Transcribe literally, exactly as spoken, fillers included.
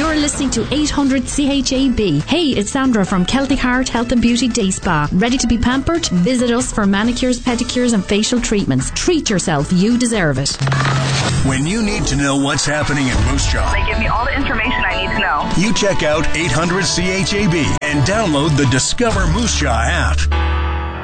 You're listening to eight hundred C H A B. Hey, it's Sandra from Celtic Heart Health and Beauty Day Spa. Ready to be pampered? Visit us for manicures, pedicures and facial treatments. Treat yourself. You deserve it. When you need to know what's happening in Moose Jaw, they give me all the information I need to know. You check out eight hundred C H A B and download the Discover Moose Jaw app.